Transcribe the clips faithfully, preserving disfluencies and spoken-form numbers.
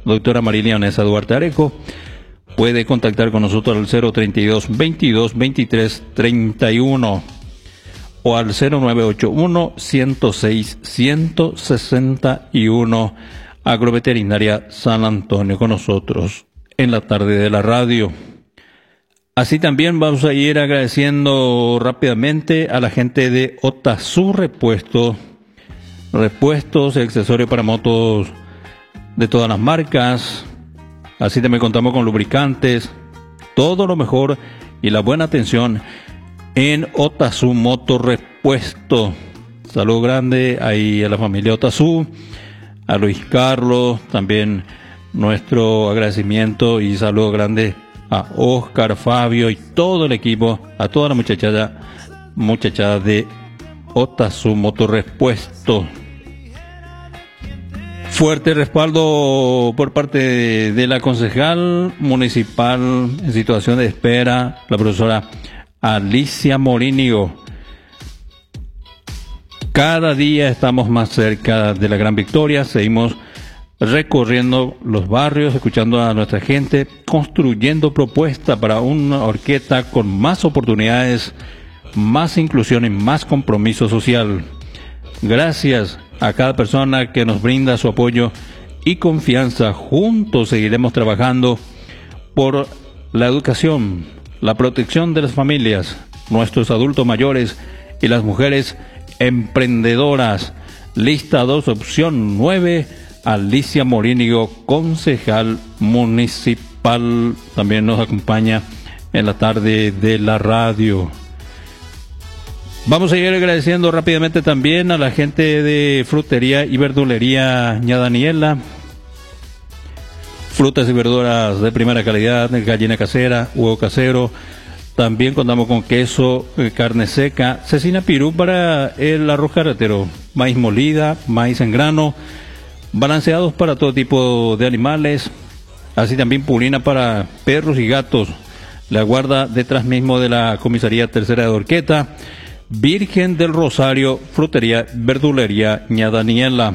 doctora Marilianesa Duarte Areco, puede contactar con nosotros al cero treinta y dos, veintidós, veintitrés, treinta y uno o al cero nueve ocho uno, ciento seis, ciento sesenta y uno. Agroveterinaria San Antonio con nosotros en la tarde de la radio. Así también vamos a ir agradeciendo rápidamente a la gente de Otazú Repuesto, repuestos y accesorios para motos de todas las marcas. Así también contamos con lubricantes, todo lo mejor y la buena atención en Otazú Moto Repuesto. Saludo grande ahí a la familia Otazú, a Luis Carlos, también nuestro agradecimiento y saludo grande a Oscar, Fabio y todo el equipo, a toda la muchachada, muchachada de Otazú Moto Repuesto. Fuerte respaldo por parte de, de la concejal municipal en situación de espera, la profesora Alicia Morínigo. Cada día estamos más cerca de la gran victoria, seguimos recorriendo los barrios, escuchando a nuestra gente, construyendo propuestas para una Orqueta con más oportunidades, más inclusión y más compromiso social. Gracias a cada persona que nos brinda su apoyo y confianza. Juntos seguiremos trabajando por la educación, la protección de las familias, nuestros adultos mayores y las mujeres emprendedoras. Lista dos, opción nueve, Alicia Morínigo, concejal municipal, también nos acompaña en la tarde de la radio. Vamos a ir agradeciendo rápidamente también a la gente de Frutería y Verdulería Ña Daniela. Frutas y verduras de primera calidad, gallina casera, huevo casero. También contamos con queso, carne seca, cecina pirú para el arroz carretero, maíz molida, maíz en grano, balanceados para todo tipo de animales, así también purina para perros y gatos. La guarda detrás mismo de la comisaría tercera de Orqueta. Virgen del Rosario, Frutería, Verdulería Ña Daniela.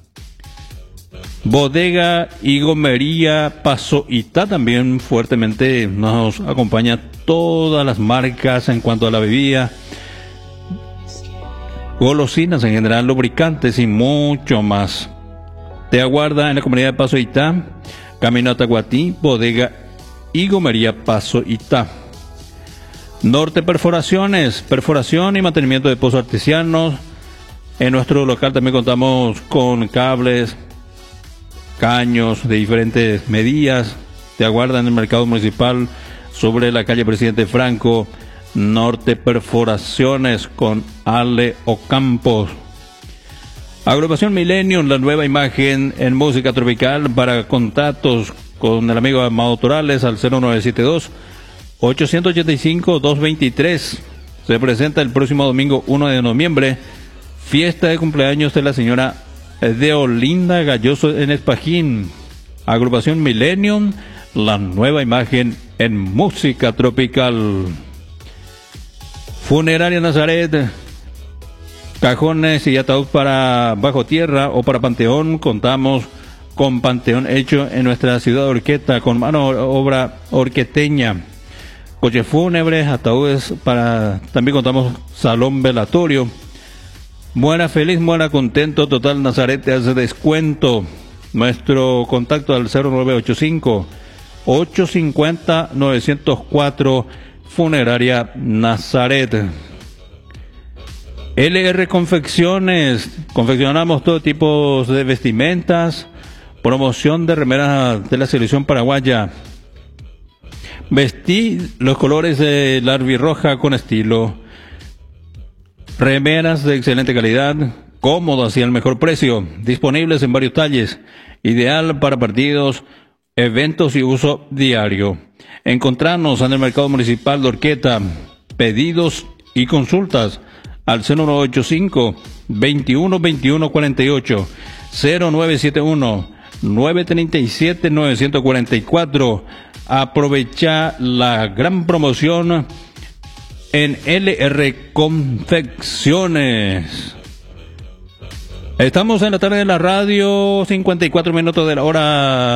Bodega y Gomería Paso Itá también fuertemente nos acompaña todas las marcas en cuanto a la bebida, golosinas en general, lubricantes y mucho más. Te aguarda en la comunidad de Paso Itá, camino a Taguatí, Bodega y Gomería Paso Itá. Norte Perforaciones, perforación y mantenimiento de pozos artesianos. En nuestro local también contamos con cables, caños de diferentes medidas. Te aguardan en el mercado municipal sobre la calle Presidente Franco. Norte Perforaciones con Ale Ocampos. Agrupación Millennium, la nueva imagen en música tropical. Para contactos con el amigo Amado Torales al cero nueve siete dos, ocho ocho cinco, dos dos tres. Se presenta el próximo domingo uno de noviembre, fiesta de cumpleaños de la señora Deolinda Galloso en Espajín. Agrupación Millennium, la nueva imagen en música tropical. Funeraria Nazaret, cajones y ataúd para bajo tierra o para panteón. Contamos con panteón hecho en nuestra ciudad de Orqueta con mano obra orqueteña. Coches fúnebres, ataúdes para... También contamos salón velatorio. Buena, feliz, buena, contento, total Nazaret te hace descuento. Nuestro contacto al cero nueve ocho cinco, ocho cinco cero, nueve cero cuatro, Funeraria Nazaret. L R Confecciones, confeccionamos todo tipo de vestimentas, promoción de remeras de la selección paraguaya. Vestí los colores de la albirroja con estilo. Remeras de excelente calidad, cómodas y al mejor precio, disponibles en varios talles, ideal para partidos, eventos y uso diario. Encontrarnos en el mercado municipal de Orqueta. Pedidos y consultas al cero nueve ocho cinco, veintiuno, veintiuno, cuarenta y ocho, cero nueve siete uno, nueve tres siete, nueve cuatro cuatro. Aprovecha la gran promoción en L R Confecciones. Estamos en la tarde de la radio, cincuenta y cuatro minutos de la hora